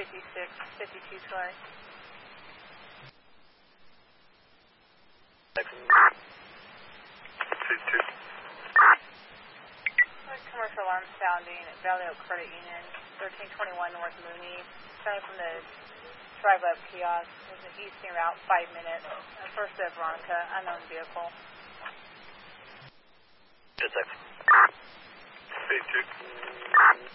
52 Troy. Commercial alarm sounding at Valley Oak Credit Union, 1321 North Mooney, coming from the drive-up kiosk. There's an eastern route, 5 minutes. First of Veronica, unknown vehicle. Good, 2.